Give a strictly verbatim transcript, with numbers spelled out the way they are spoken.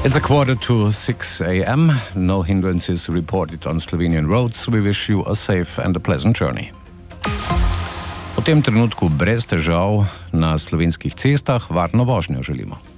It's a quarter to six a m No hindrances reported on Slovenian roads. We wish you a safe and a pleasant journey. V tem trenutku brez težav na slovenskih cestah varno vožnjo želimo.